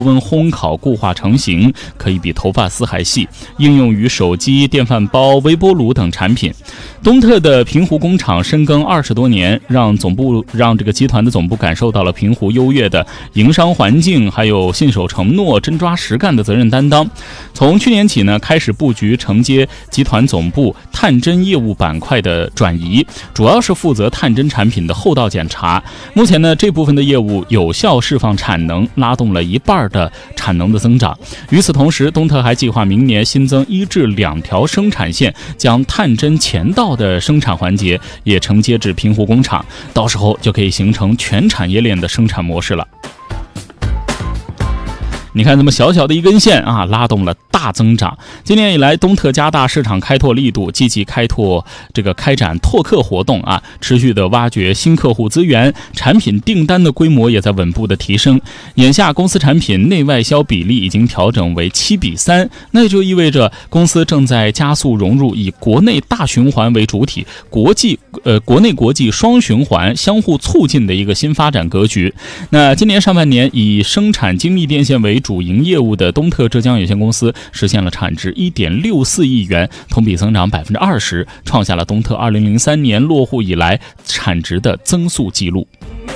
温烘烤固化成型，可以比头发丝还细，应用于手机、电饭煲、微波炉等产品。东特的平湖工厂深耕20多年，让这个集团的总部感受到了平湖优越的营商环境，还有信守承诺、真抓实干的责任担当。从去年起呢，开始布局承接集团总部探针业务板块的转移，主要是负责探针产品的后道检查。目前呢，这部分的业务有效释放产能，拉动了1半的产能的增长。与此同时，东特还计划明年新增1至2条生产线，将探针前道的生产环节也承接至平湖工厂，到时候就可以形成全产业链的生产模式了。你看这么小小的一根线啊，拉动了大增长。今年以来，东特加大市场开拓力度，积极开展拓客活动啊，持续的挖掘新客户资源，产品订单的规模也在稳步的提升。眼下公司产品内外销比例已经调整为7:3，那就意味着公司正在加速融入以国内大循环为主体，国内国际双循环相互促进的一个新发展格局。那今年上半年以生产精密电线为主营业务的东特浙江有限公司实现了产值1.64亿元，同比增长20%，创下了东特2003年落户以来产值的增速纪录。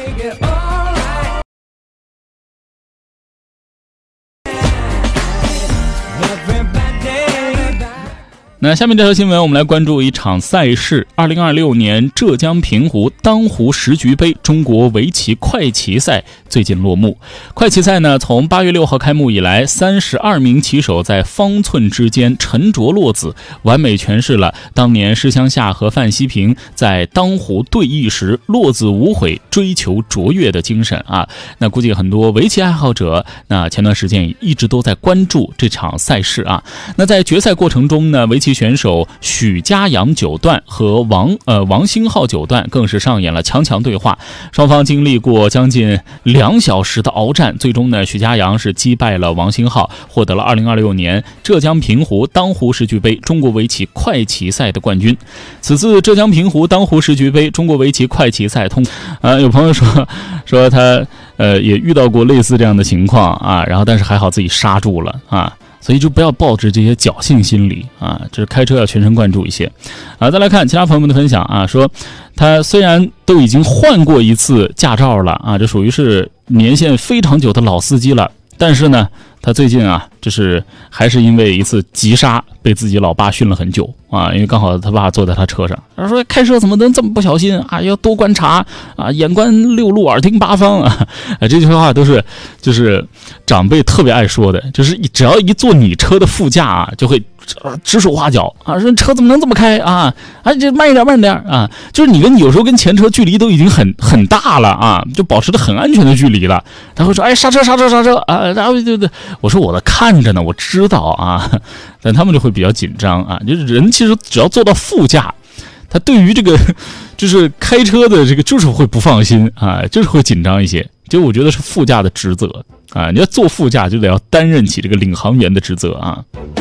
那下面这条新闻，我们来关注一场赛事：2026年浙江平湖当湖10局杯中国围棋快棋赛最近落幕。快棋赛呢，从8月6号开幕以来，32名棋手在方寸之间沉着落子，完美诠释了当年施湘夏和范希平在当湖对弈时落子无悔、追求卓越的精神啊。那估计很多围棋爱好者，那前段时间一直都在关注这场赛事啊。那在决赛过程中呢，围棋选手许家阳9段和王星浩9段更是上演了强对话，双方经历过将近2小时的鏖战，最终呢，许家阳是击败了王星浩，获得了2026年浙江平湖当湖10局杯中国围棋快棋赛的冠军。此次浙江平湖当湖10局杯中国围棋快棋赛有朋友说他也遇到过类似这样的情况啊，然后但是还好自己刹住了啊。所以就不要抱着这些侥幸心理啊，就是开车要全神贯注一些啊。再来看其他朋友们的分享啊，说他虽然都已经换过一次驾照了啊，这属于是年限非常久的老司机了，但是呢，他最近啊，就是还是因为一次急刹被自己老爸训了很久啊，因为刚好他爸坐在他车上，他说开车怎么能这么不小心啊，要多观察啊，眼观六路，耳听八方啊，这句话都是就是长辈特别爱说的，就是只要一坐你车的副驾啊，就会指手画脚啊，说车怎么能这么开啊，这慢一点啊，就是你有时候跟前车距离都已经很大了啊，就保持着很安全的距离了，他会说刹车啊，然后对，我说我的看着呢，我知道啊，但他们就会比较紧张啊，就是人其实只要坐到副驾，他对于这个就是开车的这个就是会不放心啊，就是会紧张一些，就我觉得是副驾的职责啊，你要坐副驾就得要担任起这个领航员的职责啊。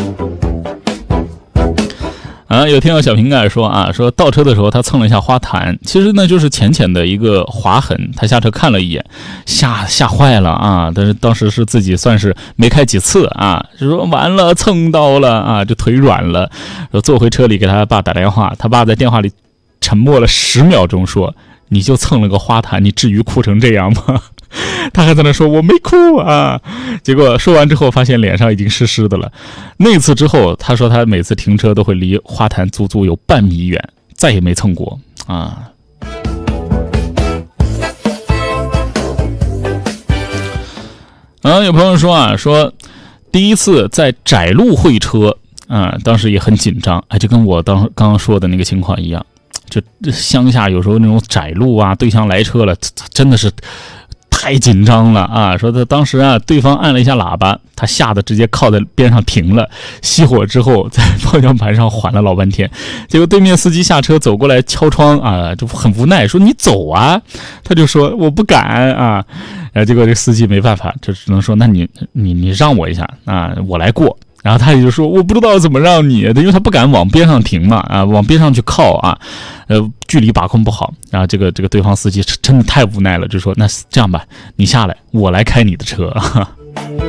有听到小瓶盖说倒车的时候他蹭了一下花坛，其实呢就是浅的一个划痕，他下车看了一眼，吓坏了啊！但是当时是自己算是没开几次啊，就说完了蹭到了啊，就腿软了，坐回车里给他爸打电话，他爸在电话里沉默了10秒钟，说你就蹭了个花坛，你至于哭成这样吗？他还在那说我没哭啊，结果说完之后发现脸上已经湿的了。那次之后他说他每次停车都会离花坛足足有半米远，再也没蹭过啊。有朋友说第一次在窄路会车啊，当时也很紧张，就跟我刚刚说的那个情况一样，就乡下有时候那种窄路啊，对向来车了，真的是太紧张了啊！说他当时啊，对方按了一下喇叭，他吓得直接靠在边上停了，熄火之后在方向盘上缓了老半天，结果对面司机下车走过来敲窗啊，就很无奈说你走啊，他就说我不敢啊，结果这司机没办法，就只能说那你让我一下啊，我来过。然后他也就说我不知道怎么让你，因为他不敢往边上停嘛，啊，往边上去靠啊，距离把控不好。然后这个对方司机真的太无奈了，就说那这样吧，你下来，我来开你的车。